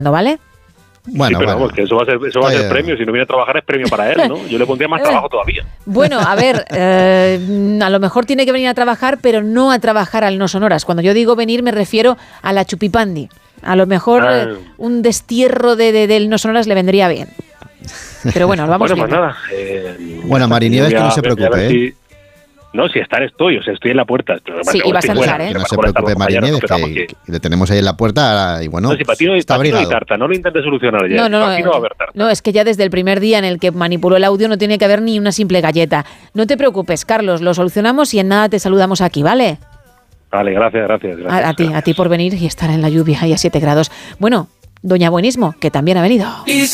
¿vale? Bueno, sí, pero bueno. vamos, que eso va a ser premio. Si no viene a trabajar es premio para él, ¿no? Yo le pondría más trabajo todavía. Bueno, a ver, a lo mejor tiene que venir a trabajar, pero no a trabajar al No Sonoras. Cuando yo digo venir me refiero a la chupipandi. A lo mejor un destierro del No Sonoras le vendría bien. Pero bueno, vamos viendo. Pues nada. Bueno, Marinieves, que no se preocupe, ¿eh? No, si estoy en la puerta. Sí, y vas a entrar, ¿eh? Que no se preocupe, Marinieves, que le tenemos ahí en la puerta y bueno, no, si para ti no hay tarta, no lo intentes solucionar ya. No va a haber tarta. No, es que ya desde el primer día en el que manipuló el audio no tiene que haber ni una simple galleta. No te preocupes, Carlos, lo solucionamos y en nada te saludamos aquí, ¿vale? Vale, gracias. A ti por venir y estar en la lluvia y a 7 grados. Bueno, doña Buenismo, que también ha venido.